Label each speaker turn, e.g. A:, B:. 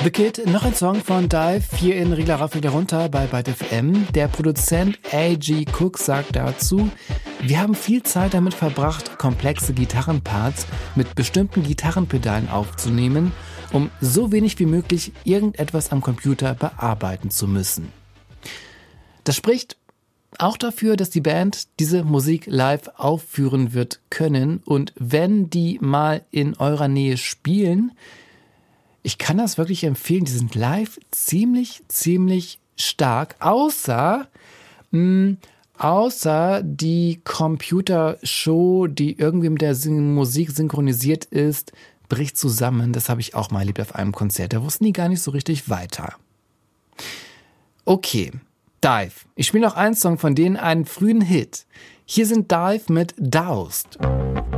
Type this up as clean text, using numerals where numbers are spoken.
A: The Kid, noch ein Song von Dive, hier in Regler rauf, wieder runter bei Byte FM. Der Produzent A.G. Cook sagt dazu: Wir haben viel Zeit damit verbracht, komplexe Gitarrenparts mit bestimmten Gitarrenpedalen aufzunehmen, um so wenig wie möglich irgendetwas am Computer bearbeiten zu müssen. Das spricht auch dafür, dass die Band diese Musik live aufführen wird können, und wenn die mal in eurer Nähe spielen, ich kann das wirklich empfehlen, die sind live ziemlich stark, außer die Computershow, die irgendwie mit der Musik synchronisiert ist, bricht zusammen. Das habe ich auch mal erlebt auf einem Konzert, da wussten die gar nicht so richtig weiter. Okay, Dive. Ich spiele noch einen Song von denen, einen frühen Hit. Hier sind Dive mit Doused.